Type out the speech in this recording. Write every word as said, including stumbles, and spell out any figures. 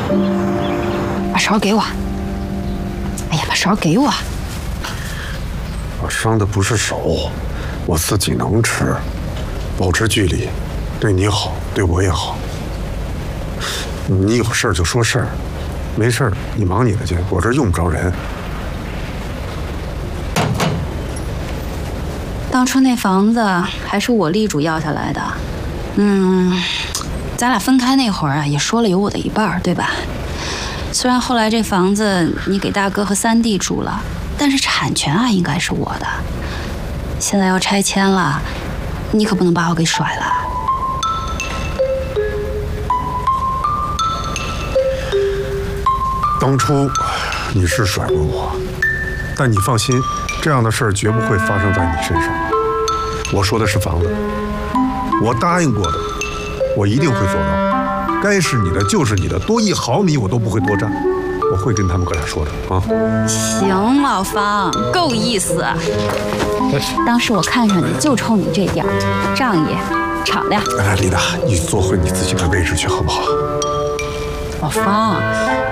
把勺给我。哎呀，把勺给我。 我伤的不是手，我自己能吃，保持距离，对你好，对我也好。你有事儿就说事儿，没事儿你忙你的去，我这用不着人。 当初那房子还是我力主要下来的，嗯，咱俩分开那会儿啊，也说了有我的一半，对吧？虽然后来这房子你给大哥和三弟住了，但是产权啊应该是我的。现在要拆迁了，你可不能把我给甩了。 当初你是甩过我，但你放心，这样的事儿绝不会发生在你身上。我说的是房子，我答应过的，我一定会做到。该是你的就是你的，多一毫米我都不会多占。我会跟他们哥俩说的啊。 行，老方，够意思。当时我看上你就冲你这点儿，仗义敞亮。 哎，丽达，你做回你自己的位置去，好不好？ 老方，